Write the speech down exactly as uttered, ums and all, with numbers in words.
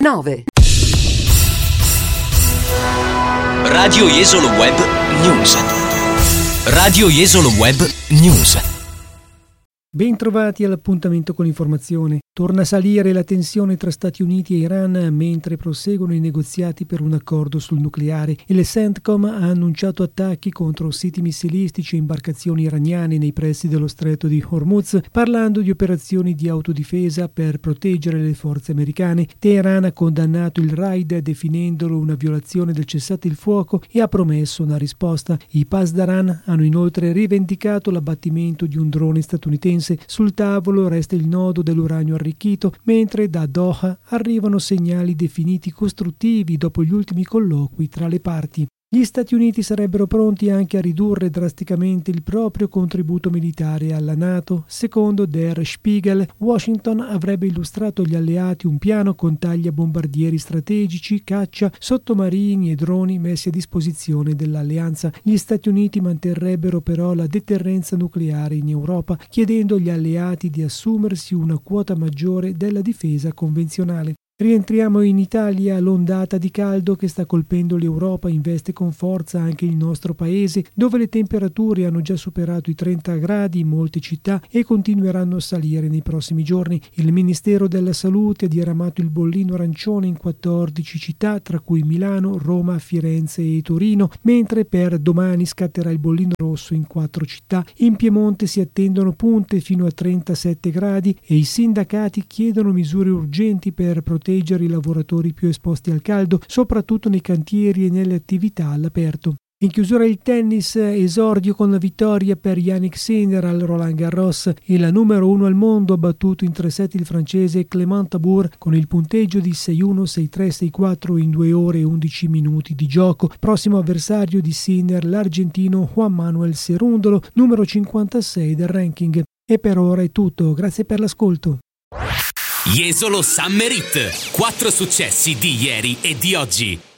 nove. Radio Jesolo Web News. Radio Jesolo Web News. Bentrovati all'appuntamento con l'informazione. Torna a salire la tensione tra Stati Uniti e Iran mentre proseguono i negoziati per un accordo sul nucleare. Il CENTCOM ha annunciato attacchi contro siti missilistici e imbarcazioni iraniane nei pressi dello stretto di Hormuz, parlando di operazioni di autodifesa per proteggere le forze americane. Teheran ha condannato il raid definendolo una violazione del cessate il fuoco e ha promesso una risposta. I Pasdaran hanno inoltre rivendicato l'abbattimento di un drone statunitense. Sul tavolo resta il nodo dell'uranio arricchito, mentre da Doha arrivano segnali definiti costruttivi dopo gli ultimi colloqui tra le parti. Gli Stati Uniti sarebbero pronti anche a ridurre drasticamente il proprio contributo militare alla NATO. Secondo Der Spiegel, Washington avrebbe illustrato agli alleati un piano con taglia bombardieri strategici, caccia, sottomarini e droni messi a disposizione dell'alleanza. Gli Stati Uniti manterrebbero però la deterrenza nucleare in Europa, chiedendo agli alleati di assumersi una quota maggiore della difesa convenzionale. Rientriamo in Italia. L'ondata di caldo che sta colpendo l'Europa investe con forza anche il nostro paese, dove le temperature hanno già superato i trenta gradi in molte città e continueranno a salire nei prossimi giorni. Il Ministero della Salute ha diramato il bollino arancione in quattordici città, tra cui Milano, Roma, Firenze e Torino, mentre per domani scatterà il bollino rosso in quattro città. In Piemonte si attendono punte fino a trentasette gradi e i sindacati chiedono misure urgenti per proteggere proteggere i lavoratori più esposti al caldo, soprattutto nei cantieri e nelle attività all'aperto. In chiusura il tennis, esordio con la vittoria per Jannik Sinner al Roland Garros. Il numero uno al mondo ha battuto in tre set il francese Clément Tabour con il punteggio di sei uno, sei tre, sei quattro in due ore e undici minuti di gioco. Prossimo avversario di Sinner, l'argentino Juan Manuel Cerúndolo, numero cinquantasei del ranking. E per ora è tutto, grazie per l'ascolto. Jesolo Summer Hit. Quattro successi di ieri e di oggi.